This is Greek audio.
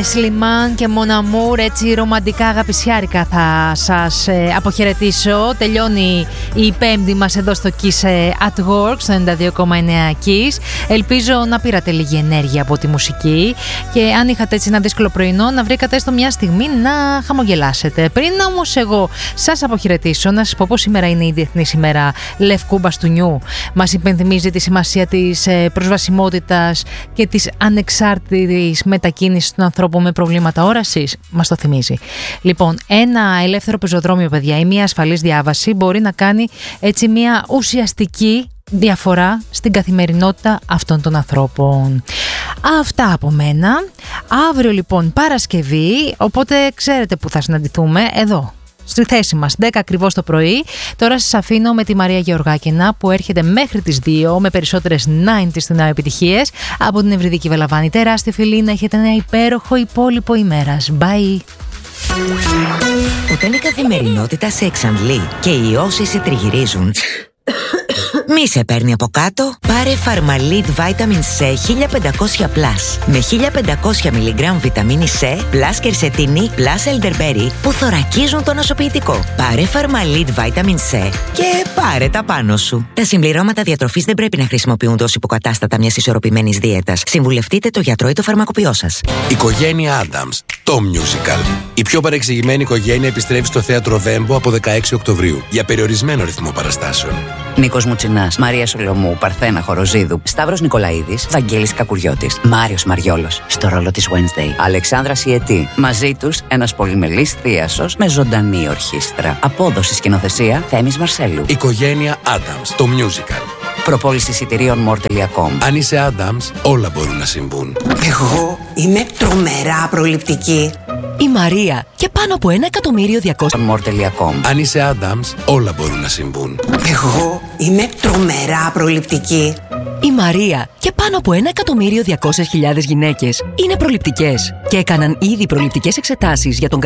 Σλιμάν και Μοναμούρ, έτσι ρομαντικά αγαπησιάρικα θα σας αποχαιρετήσω. Τελειώνει η πέμπτη μας εδώ στο Kiss at Work, στο 92,9 Kiss. Ελπίζω να πήρατε λίγη ενέργεια από τη μουσική και αν είχατε έτσι ένα δύσκολο πρωινό να βρήκατε έστω μια στιγμή να χαμογελάσετε. Πριν όμως εγώ σας αποχαιρετήσω, να σας πω πως σήμερα είναι η Διεθνής ημέρα Λευκού Μπαστούνιου. Μας υπενθυμίζει τη σημασία της προσβασιμότητας και της ανεξάρτητης μετακίνησης των ανθρώπων με προβλήματα όρασης. Μας το θυμίζει. Λοιπόν, ένα ελεύθερο πεζοδρόμιο, παιδιά, ή μια ασφαλής διάβαση μπορεί να κάνει έτσι μια ουσιαστική διαφορά στην καθημερινότητα αυτών των ανθρώπων. Αυτά από μένα. Αύριο λοιπόν Παρασκευή, οπότε ξέρετε που θα συναντηθούμε, εδώ στη θέση μας, 10 ακριβώς το πρωί. Τώρα σας αφήνω με τη Μαρία Γεωργάκηνα που έρχεται μέχρι τις 2 με περισσότερες 90's στην επιτυχίες από την Ευρυδική Βελαβάνη. Τεράστια φιλή, να έχετε ένα υπέροχο υπόλοιπο ημέρας. Bye! Όταν η καθημερινότητα σε εξαντλεί και οι όσοι σε τριγυρίζουν μη σε παίρνει από κάτω, πάρε Pharmalit Vitamin C 1500+. Με 1500 mg βιταμίνη C, plus κερσετίνη, plus elderberry που θωρακίζουν το νοσοποιητικό. Πάρε Pharmalit Vitamin C και πάρε τα πάνω σου. Τα συμπληρώματα διατροφής δεν πρέπει να χρησιμοποιούνται ως υποκατάστατα μιας ισορροπημένης δίαιτας. Συμβουλευτείτε το γιατρό ή το φαρμακοποιό σας. Οικογένεια Adams, το musical. Η πιο παρεξηγημένη οικογένεια επιστρέφει στο θέατρο Βέμπο από 16 Οκτωβρίου για περιορισμένο ρυθμό παραστάσεων. Νίκος Μουτσινάς, Μαρία Σολομού, Παρθένα Χοροζίδου, Σταύρος Νικολαίδης, Βαγγέλης Κακουριώτης, Μάριος Μαριόλος στο ρόλο της Wednesday, Αλεξάνδρα Σιετή. Μαζί τους ένας πολυμελής θίασος με ζωντανή ορχήστρα. Απόδοση σκηνοθεσία Θέμης Μαρσέλου. Οικογένεια Adams, το musical. Προπόληση εισιτηρίων more.com. Αν είσαι Adams, όλα μπορούν να συμβούν. Εγώ είμαι τρομερά προληπτική. Η Μαρία και πάνω από 1.200.000 more.com. Αν είσαι Adams, όλα μπορούν να συμβούν. Εγώ είμαι τρομερά προληπτική. Η Μαρία και πάνω από 1.200.000 γυναίκες είναι προληπτικές και έκαναν ήδη προληπτικές εξετάσεις για τον